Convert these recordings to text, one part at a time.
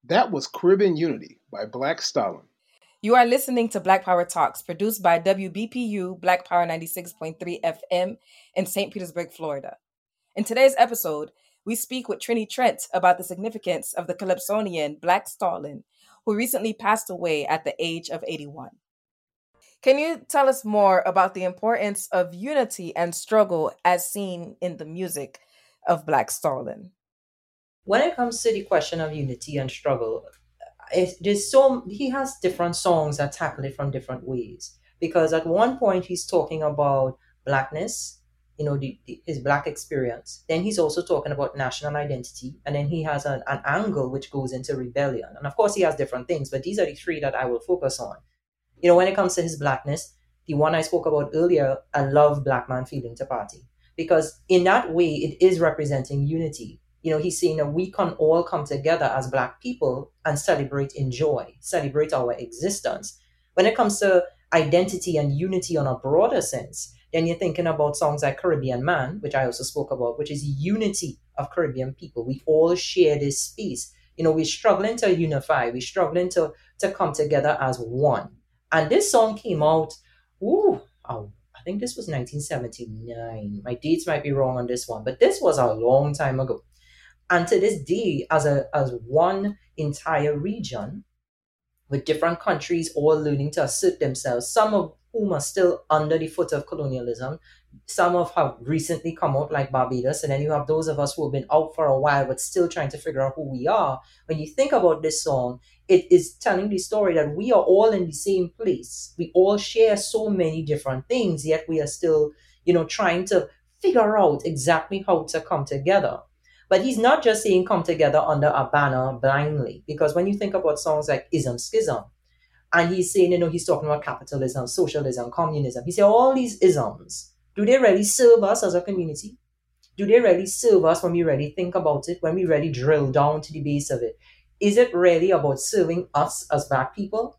That was Caribbean Unity by Black Stalin. You are listening to Black Power Talks, produced by WBPU Black Power 96.3 FM in St. Petersburg, Florida. In today's episode, we speak with Trini Trent about the significance of the Calypsonian Black Stalin, who recently passed away at the age of 81. Can you tell us more about the importance of unity and struggle as seen in the music of Black Stalin? When it comes to the question of unity and struggle, he has different songs that tackle it from different ways. Because at one point he's talking about blackness, his black experience. Then he's also talking about national identity, and then he has an angle which goes into rebellion. And of course he has different things, but these are the three that I will focus on. When it comes to his blackness, the one I spoke about earlier, I love Black Man Feeling to Party, because in that way it is representing unity. He's saying that we can all come together as Black people and celebrate in joy, celebrate our existence. When it comes to identity and unity on a broader sense, then you're thinking about songs like Caribbean Man, which I also spoke about, which is unity of Caribbean people. We all share this space. We're struggling to unify. We're struggling to come together as one. And this song came out, I think this was 1979. My dates might be wrong on this one, but this was a long time ago. And to this day, as one entire region, with different countries all learning to assert themselves, some of whom are still under the foot of colonialism, some of have recently come out like Barbados, and then you have those of us who have been out for a while but still trying to figure out who we are. When you think about this song, it is telling the story that we are all in the same place. We all share so many different things, yet we are still, trying to figure out exactly how to come together. But he's not just saying come together under a banner blindly, because when you think about songs like Ism Schism, and he's saying, he's talking about capitalism, socialism, communism. He said all these isms, do they really serve us as a community? Do they really serve us when we really think about it, when we really drill down to the base of it? Is it really about serving us as Black people?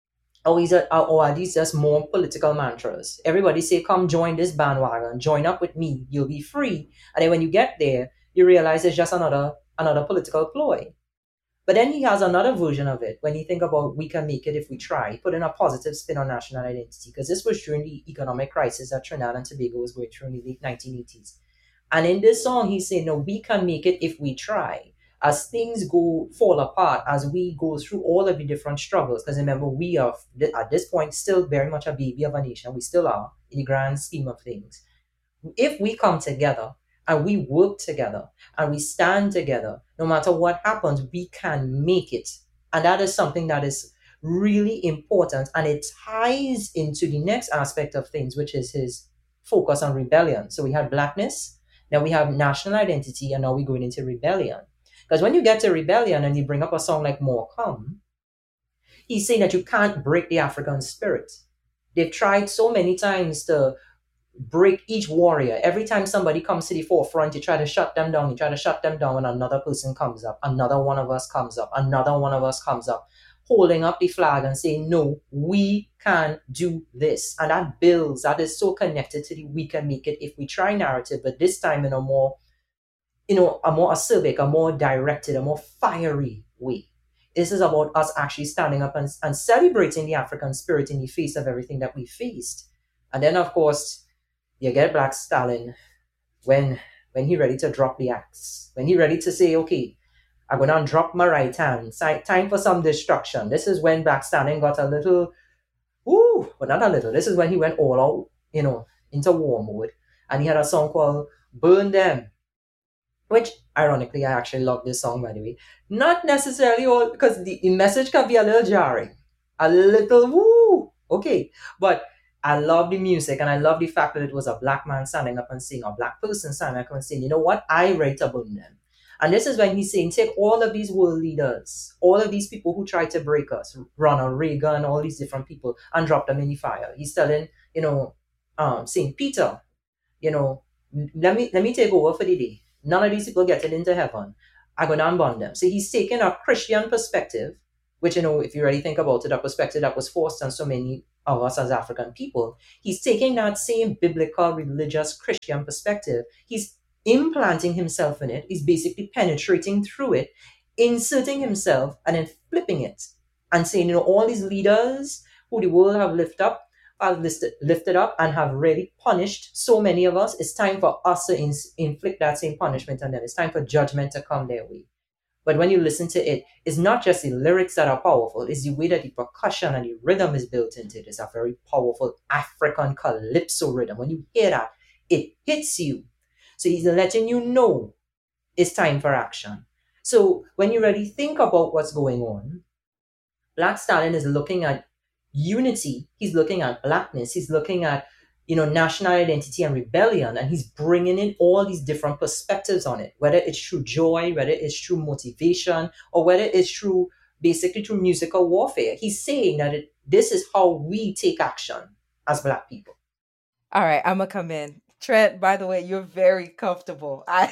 Or are these just more political mantras? Everybody say, come join this bandwagon, join up with me, you'll be free. And then when you get there, you realize it's just another political ploy. But then he has another version of it when you think about we can make it if we try, put in a positive spin on national identity, because this was during the economic crisis that Trinidad and Tobago was going through in the late 1980s. And in this song, he's saying, no, we can make it if we try. As things fall apart, as we go through all of the different struggles, because remember, we are at this point still very much a baby of a nation. We still are in the grand scheme of things. If we come together, and we work together and we stand together, no matter what happens, we can make it. And that is something that is really important. And it ties into the next aspect of things, which is his focus on rebellion. So we had blackness, now we have national identity, and now we're going into rebellion. Because when you get to rebellion and you bring up a song like More Come, he's saying that you can't break the African spirit. They've tried so many times to break each warrior. Every time somebody comes to the forefront, you try to shut them down. You try to shut them down when another person comes up. Another one of us comes up. Another one of us comes up, holding up the flag and saying, no, we can do this. And that is so connected to the we can make it if we try narrative, but this time in a more acerbic, a more directed, a more fiery way. This is about us actually standing up and celebrating the African spirit in the face of everything that we faced. And then, of course, you get Black Stalin when he ready to drop the axe, when he ready to say, okay, I'm going to drop my right hand. Time for some destruction. This is when Black Stalin got a little, but not a little. This is when he went all out, into war mode. And he had a song called Burn Them, which, ironically, I actually love this song, by the way. Not necessarily all, because the message can be a little jarring. A little, okay. But I love the music, and I love the fact that it was a Black man standing up and saying, a Black person standing up and saying, you know what, I write about them. And this is when he's saying, take all of these world leaders, all of these people who tried to break us, Ronald Reagan, all these different people, and drop them in the fire. He's telling, St. Peter, let me take over for the day. None of these people getting into heaven. I'm going to unbond them. So he's taking a Christian perspective, which, if you really think about it, a perspective that was forced on so many of us as African people. He's taking that same biblical, religious, Christian perspective. He's implanting himself in it. He's basically penetrating through it inserting himself and then flipping it and saying, all these leaders who the world have lifted up and have really punished so many of us, it's time for us to inflict that same punishment on them. It's time for judgment to come their way. But when you listen to it, it's not just the lyrics that are powerful, it's the way that the percussion and the rhythm is built into it. It's a very powerful African calypso rhythm. When you hear that, it hits you. So he's letting you know it's time for action. So when you really think about what's going on, Black Stallion is looking at unity. He's looking at blackness. He's looking at, national identity and rebellion. And he's bringing in all these different perspectives on it, whether it's through joy, whether it's through motivation, or whether it's basically through musical warfare. He's saying that this is how we take action as Black people. All right, I'm going to come in. Trent, by the way, you're very comfortable. I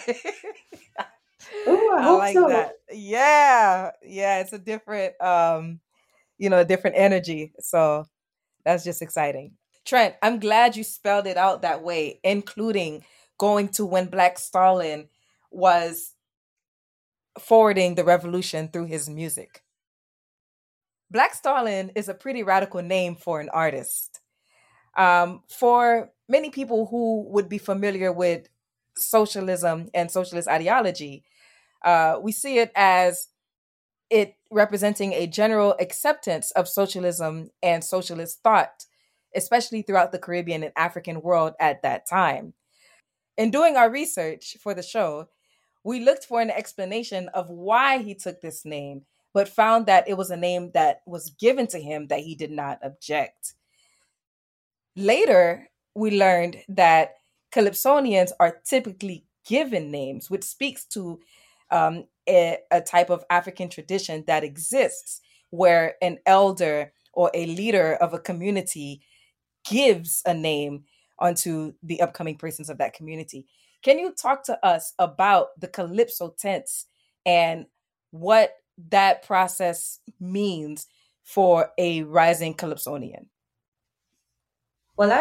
like so. that. Yeah, it's a different, a different energy. So that's just exciting. Trent, I'm glad you spelled it out that way, including going to when Black Stalin was forwarding the revolution through his music. Black Stalin is a pretty radical name for an artist. For many people who would be familiar with socialism and socialist ideology, we see it as it representing a general acceptance of socialism and socialist thought, especially throughout the Caribbean and African world at that time. In doing our research for the show, we looked for an explanation of why he took this name, but found that it was a name that was given to him that he did not object. Later, we learned that Calypsonians are typically given names, which speaks to a type of African tradition that exists where an elder or a leader of a community gives a name onto the upcoming persons of that community. Can you talk to us about the Calypso tense and what that process means for a rising Calypsonian? Well,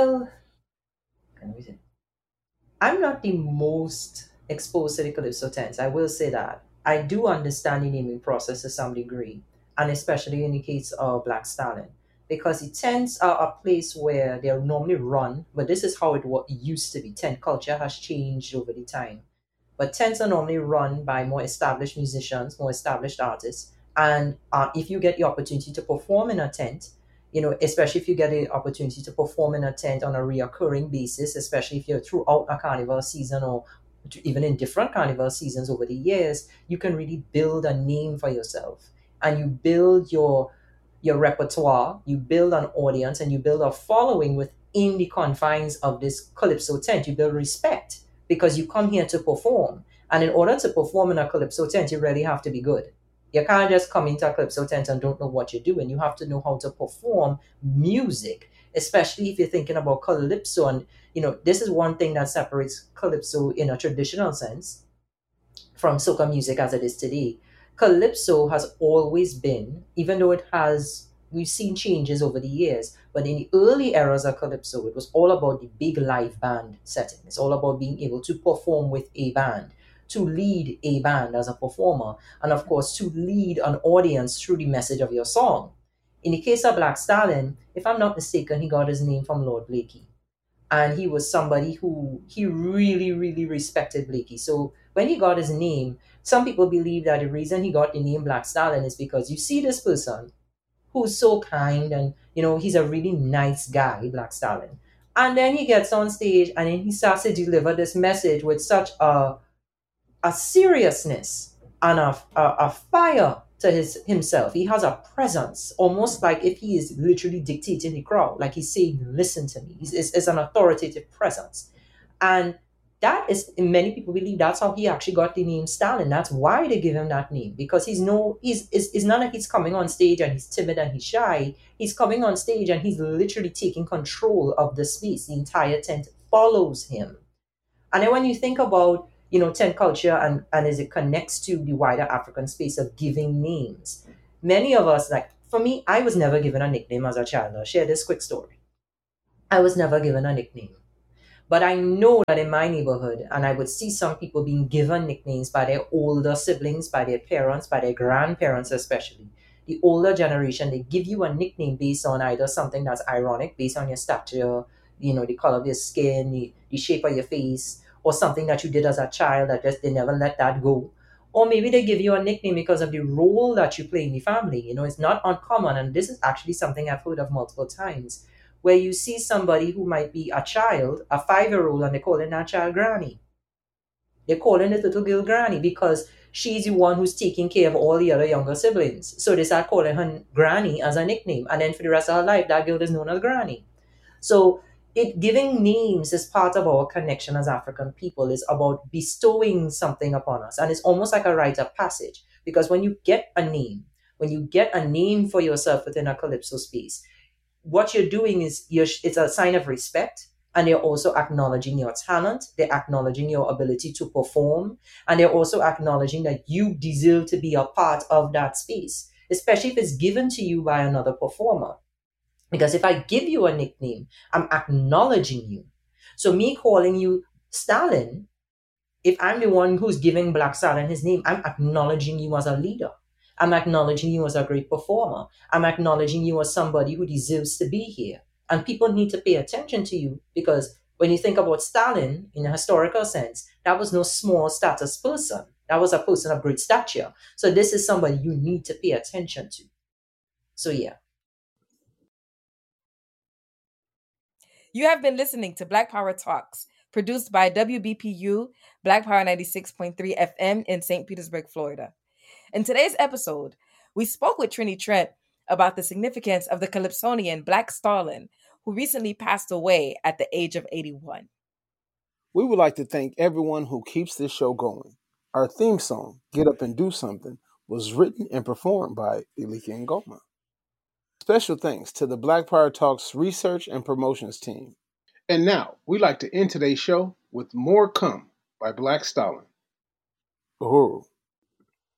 I'm not the most exposed to the Calypso tense. I will say that. I do understand the naming process to some degree, and especially in the case of Black Stallion, because the tents are a place where they're normally run, but this is how it used to be. Tent culture has changed over the time. But tents are normally run by more established musicians, more established artists. And if you get the opportunity to perform in a tent, especially if you get the opportunity to perform in a tent on a reoccurring basis, especially if you're throughout a carnival season or even in different carnival seasons over the years, you can really build a name for yourself. And you build your repertoire, you build an audience, and you build a following within the confines of this Calypso tent. You build respect because you come here to perform. And in order to perform in a Calypso tent, you really have to be good. You can't just come into a Calypso tent and don't know what you're doing. You have to know how to perform music, especially if you're thinking about Calypso. And, this is one thing that separates Calypso in a traditional sense from soca music as it is today. Calypso has always been, even though we've seen changes over the years, but in the early eras of Calypso, it was all about the big live band setting. It's all about being able to perform with a band, to lead a band as a performer, and of course, to lead an audience through the message of your song. In the case of Black Stallion, if I'm not mistaken, he got his name from Lord Blakey. And he was somebody who he really, really respected Blakey. So when he got his name, some people believe that the reason he got the name Black Stallion is because you see this person who's so kind and, he's a really nice guy, Black Stallion. And then he gets on stage and then he starts to deliver this message with such a seriousness and a fire to himself. He has a presence, almost like if he is literally dictating the crowd, like he's saying, listen to me. It's an authoritative presence. And that is, many people believe that's how he actually got the name Stalin. That's why they give him that name, because it's not like he's coming on stage and he's timid and he's shy. He's coming on stage and he's literally taking control of the space. The entire tent follows him. And then when you think about, tent culture and as it connects to the wider African space of giving names, many of us, like for me, I was never given a nickname as a child. I'll share this quick story. I was never given a nickname. But I know that in my neighborhood, and I would see some people being given nicknames by their older siblings, by their parents, by their grandparents, especially. The older generation, they give you a nickname based on either something that's ironic, based on your stature, the color of your skin, the shape of your face, or something that you did as a child that just they never let that go. Or maybe they give you a nickname because of the role that you play in the family. It's not uncommon, and this is actually something I've heard of multiple times, where you see somebody who might be a child, a 5-year-old, and they're calling that child granny. They're calling the little girl granny because she's the one who's taking care of all the other younger siblings. So they start calling her granny as a nickname. And then for the rest of her life, that girl is known as granny. So giving names is part of our connection as African people. Is about bestowing something upon us. And it's almost like a rite of passage. Because when you get a name for yourself within a Calypso space, what you're doing is it's a sign of respect, and they're also acknowledging your talent, they're acknowledging your ability to perform, and they're also acknowledging that you deserve to be a part of that space, especially if it's given to you by another performer. Because if I give you a nickname, I'm acknowledging you. So me calling you Stalin, if I'm the one who's giving Black Stalin his name, I'm acknowledging you as a leader. I'm acknowledging you as a great performer. I'm acknowledging you as somebody who deserves to be here. And people need to pay attention to you, because when you think about Stalin in a historical sense, that was no small status person. That was a person of great stature. So this is somebody you need to pay attention to. So yeah. You have been listening to Black Power Talks, produced by WBPU Black Power 96.3 FM in St. Petersburg, Florida. In today's episode, we spoke with Trini Trent about the significance of the Calypsonian Black Stalin, who recently passed away at the age of 81. We would like to thank everyone who keeps this show going. Our theme song, Get Up and Do Something, was written and performed by Elika Ngoma. Special thanks to the Black Power Talks research and promotions team. And now, we'd like to end today's show with More Come by Black Stalin. Uhuru.